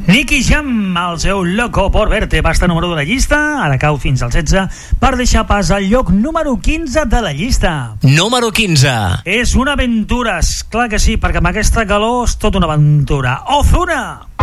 Nicky Jam, el seu Loco por Verte, va estar número 1 de la llista, ara cau fins al 16 per deixar pas al lloc número 15 de la llista. Número 15. És una aventura, clar que sí, perquè amb aquesta calor és tota una aventura. Ozuna!